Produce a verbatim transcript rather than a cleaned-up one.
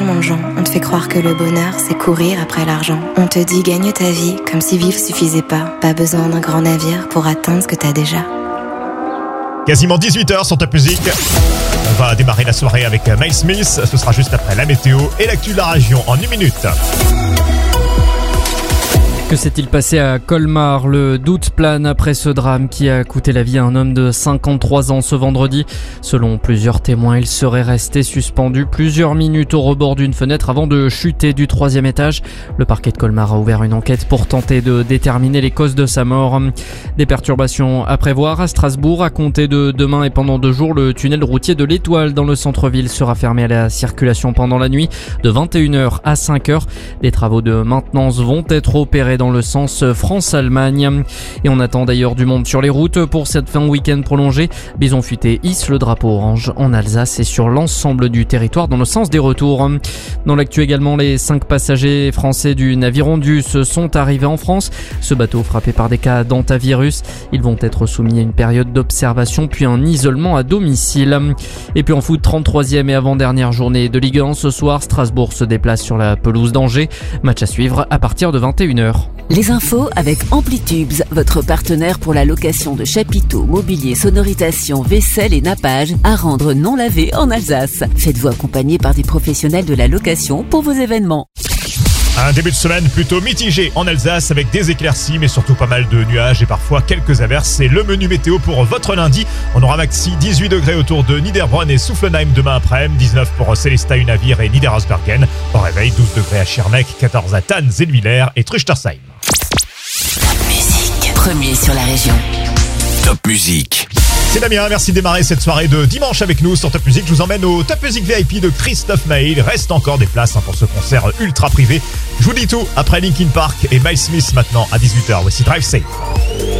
tellement de gens. On te fait croire que le bonheur, c'est courir après l'argent. On te dit gagne ta vie, comme si vivre suffisait pas. Pas besoin d'un grand navire pour atteindre ce que t'as déjà. Quasiment dix-huit heures sur Top Music. On va démarrer la soirée avec Miles Smith. Ce sera juste après la météo et l'actu de la région en une minute. Que s'est-il passé à Colmar ? Le doute plane après ce drame qui a coûté la vie à un homme de cinquante-trois ans ce vendredi. Selon plusieurs témoins, il serait resté suspendu plusieurs minutes au rebord d'une fenêtre avant de chuter du troisième étage. Le parquet de Colmar a ouvert une enquête pour tenter de déterminer les causes de sa mort. Des perturbations à prévoir à Strasbourg. À compter de demain et pendant deux jours, le tunnel routier de l'Étoile dans le centre-ville sera fermé à la circulation pendant la nuit de vingt et une heures à cinq heures. Des travaux de maintenance vont être opérés dans le sens France-Allemagne. Et on attend d'ailleurs du monde sur les routes pour cette fin de week-end prolongée. Bison Futé hisse le drapeau orange en Alsace et sur l'ensemble du territoire dans le sens des retours. Dans l'actu également, les cinq passagers français du navire Ondus sont arrivés en France. Ce bateau frappé par des cas d'hantavirus. Ils vont être soumis à une période d'observation puis un isolement à domicile. Et puis en foot, trente-troisième et avant-dernière journée de Ligue un ce soir, Strasbourg se déplace sur la pelouse d'Angers. Match à suivre à partir de vingt et une heures. Les infos avec Amplitubes, votre partenaire pour la location de chapiteaux, mobilier, sonorisation, vaisselle et nappage à rendre non lavé en Alsace. Faites-vous accompagner par des professionnels de la location pour vos événements. Un début de semaine plutôt mitigé en Alsace avec des éclaircies mais surtout pas mal de nuages et parfois quelques averses. C'est le menu météo pour votre lundi. On aura maxi dix-huit degrés autour de Niederbronn et Soufflenheim demain après-midi, dix-neuf pour Sélestat, Unavir et Niederosbergen. Au réveil, douze degrés à Schirmeck, quatorze à Thann, Zellwiller et Truchtersheim. Top Music, premier sur la région. Top Music. C'est Damien, merci de démarrer cette soirée de dimanche avec nous sur Top Music. Je vous emmène au Top Music V I P de Christophe Maé. Il reste encore des places pour ce concert ultra privé. Je vous dis tout après Linkin Park et Miles Smith maintenant à dix-huit heures. Voici Drive Safe.